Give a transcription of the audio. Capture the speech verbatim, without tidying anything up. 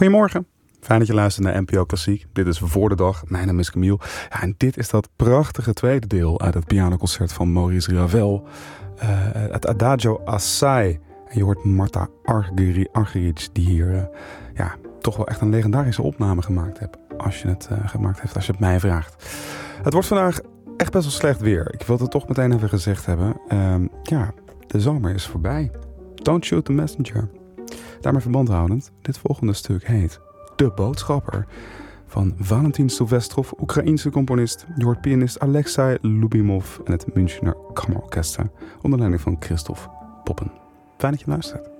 Goedemorgen. Fijn dat je luistert naar N P O Klassiek. Dit is Voor de Dag. Mijn naam is Camille. Ja, en dit is dat prachtige tweede deel uit het pianoconcert van Maurice Ravel. Uh, het Adagio Assai. En je hoort Marta Argerich die hier uh, ja, toch wel echt een legendarische opname gemaakt heeft. Als je het uh, gemaakt heeft, als je het mij vraagt. Het wordt vandaag echt best wel slecht weer. Ik wil het toch meteen even gezegd hebben. Uh, ja, de zomer is voorbij. Don't shoot the messenger. Daarmee verband houdend, dit volgende stuk heet De Boodschapper van Valentin Silvestrov, Oekraïense componist. Je hoort pianist Alexei Lubimov en het Münchener Kammerorkester onder leiding van Christoph Poppen. Fijn dat je luistert.